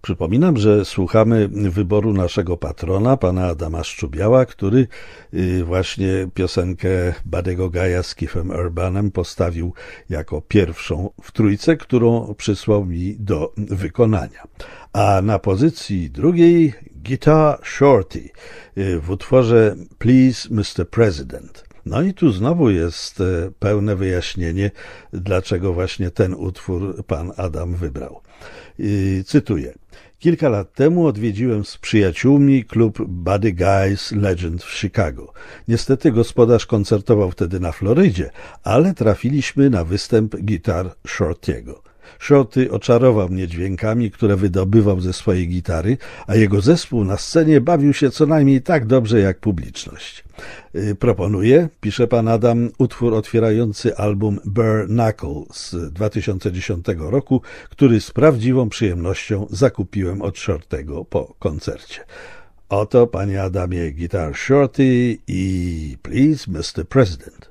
Przypominam, że słuchamy wyboru naszego patrona, pana Adama Szczubiała, który właśnie piosenkę Buddy'ego Guy'a z Keithem Urbanem postawił jako pierwszą w trójce, którą przysłał mi do wykonania. A na pozycji drugiej Guitar Shorty w utworze Please Mr. President. No i tu znowu jest pełne wyjaśnienie, dlaczego właśnie ten utwór pan Adam wybrał. Cytuję. Kilka lat temu odwiedziłem z przyjaciółmi klub Buddy Guy's Legend w Chicago. Niestety gospodarz koncertował wtedy na Florydzie, ale trafiliśmy na występ Guitar Shorty'ego. Shorty oczarował mnie dźwiękami, które wydobywał ze swojej gitary, a jego zespół na scenie bawił się co najmniej tak dobrze jak publiczność. Proponuję, pisze pan Adam, utwór otwierający album Bare Knuckle z 2010 roku, który z prawdziwą przyjemnością zakupiłem od Shorty'ego po koncercie. Oto, panie Adamie, Guitar Shorty i Please Mr. President.